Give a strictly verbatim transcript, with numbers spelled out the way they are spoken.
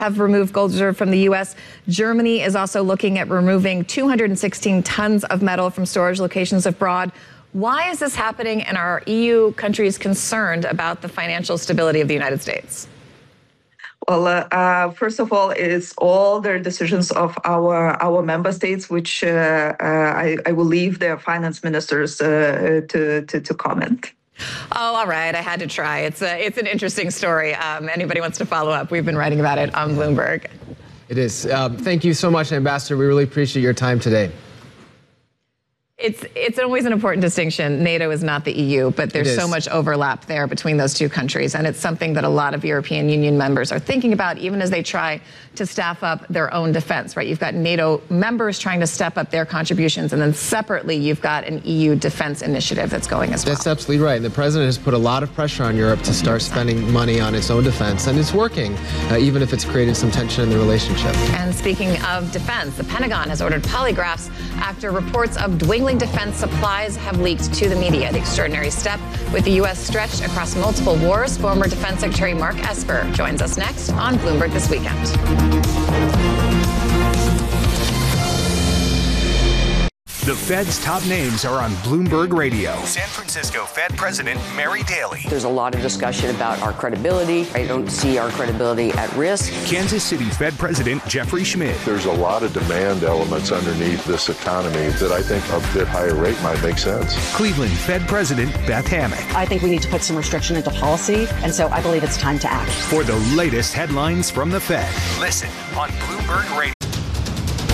have removed gold reserve from the U S. Germany is also looking at removing two hundred sixteen tons of metal from storage locations abroad. Why is this happening, and are E U countries concerned about the financial stability of the United States? Well, uh, uh, first of all, it's all the decisions of our our member states, which uh, uh, I, I will leave their finance ministers uh, to, to to comment. Oh, all right. I had to try. It's a, it's an interesting story. Um, anybody wants to follow up? We've been writing about it on Bloomberg. It is. Um, thank you so much, Ambassador. We really appreciate your time today. It's it's always an important distinction. NATO is not the E U, but there's so much overlap there between those two countries, and it's something that a lot of European Union members are thinking about, even as they try to staff up their own defense, right? You've got NATO members trying to step up their contributions, and then separately, you've got an E U defense initiative that's going as well. That's absolutely right. And the president has put a lot of pressure on Europe to start spending money on its own defense, and it's working, uh, even if it's created some tension in the relationship. And speaking of defense, the Pentagon has ordered polygraphs after reports of dwindling defense supplies have leaked to the media. The extraordinary step with the U S stretched across multiple wars. Former Defense Secretary Mark Esper joins us next on Bloomberg This Weekend. The Fed's top names are on Bloomberg Radio. San Francisco Fed President Mary Daly. There's a lot of discussion about our credibility. I don't see our credibility at risk. Kansas City Fed President Jeffrey Schmidt. There's a lot of demand elements underneath this economy that I think a bit higher rate might make sense. Cleveland Fed President Beth Hammack. I think we need to put some restriction into policy, and so I believe it's time to act. For the latest headlines from the Fed, listen on Bloomberg Radio.